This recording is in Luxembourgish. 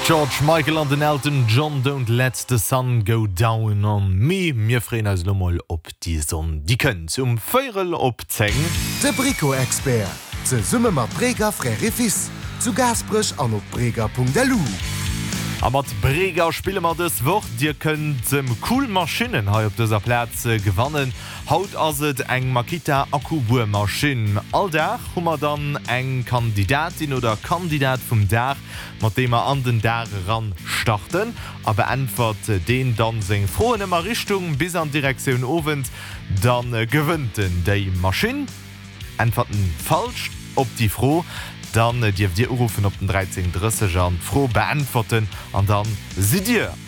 George Michael an den Elton John don't let the sun go down on me. Mir freuen als Lommel op die Sonne. Die können zum Feurel opzeng. De Brico-Expert. Ze summe mat Breger Frère Fils. Zu Gasbrech an op breger.delu. Mat Breger spiele mat das Wort, Dir könnt cool Maschinen ha op dieser Platz gewannen. Haut aset eng Makita Akkubohrmaschine. Alldach hummer dann eng Kandidatin oder Kandidat vom Dach, mat dem an den Dach ran starten. Aber antwort den dann seng frohen immer Richtung bis an Direktion Ofend, dann gewinnt de Maschine. Antworten falsch op die froh. Dann Dir Urufen op den 13.30 an froh beantworten an dann si dir